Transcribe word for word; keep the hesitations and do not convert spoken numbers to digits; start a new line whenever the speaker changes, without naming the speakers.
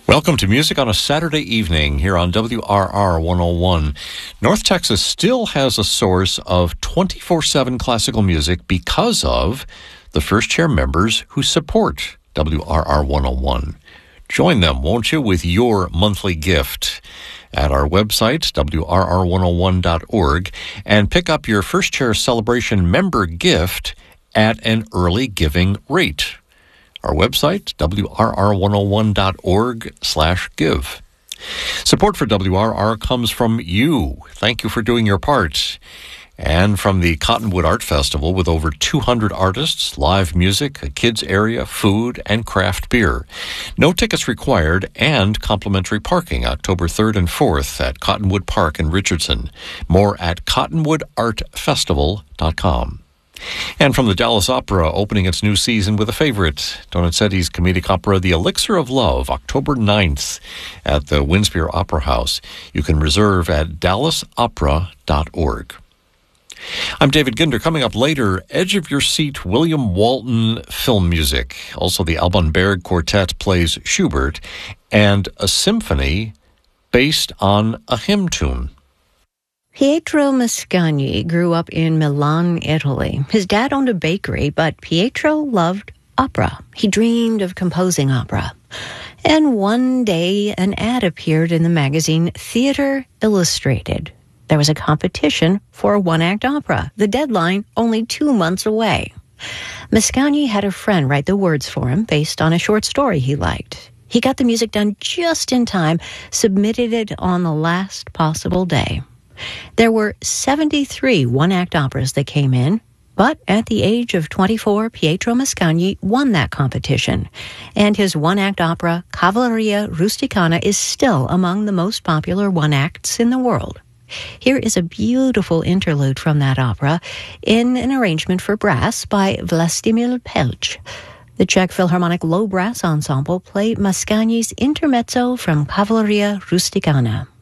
Welcome to Music on a Saturday evening here on W R R one oh one. North Texas still has a source of twenty-four seven classical music because of the First Chair members who support W R R one oh one. Join them, won't you, with your monthly gift at our website, W R R one oh one dot org, and pick up your First Chair Celebration member gift at an early giving rate. Our website, W R R one oh one dot org slash give. Support for W R R comes from you. Thank you for doing your part. And from the Cottonwood Art Festival with over two hundred artists, live music, a kids area, food, and craft beer. No tickets required and complimentary parking October third and fourth at Cottonwood Park in Richardson. More at cottonwood art festival dot com. And from the Dallas Opera, opening its new season with a favorite, Donizetti's comedic opera, The Elixir of Love, October ninth at the Winspear Opera House. You can reserve at dallas opera dot org. I'm David Ginder. Coming up later, Edge of Your Seat, William Walton film music. Also, the Alban Berg Quartet plays Schubert, and a symphony based on a hymn tune.
Pietro Mascagni grew up in Milan, Italy. His dad owned a bakery, but Pietro loved opera. He dreamed of composing opera. And one day, an ad appeared in the magazine Theatre Illustrated. There was a competition for a one-act opera, the deadline only two months away. Mascagni had a friend write the words for him based on a short story he liked. He got the music done just in time, submitted it on the last possible day. There were seventy-three one-act operas that came in, but at the age of twenty-four, Pietro Mascagni won that competition, and his one-act opera, Cavalleria Rusticana, is still among the most popular one-acts in the world. Here is a beautiful interlude from that opera in an arrangement for brass by Vlastimil Pelch. The Czech Philharmonic Low Brass Ensemble play Mascagni's intermezzo from Cavalleria Rusticana.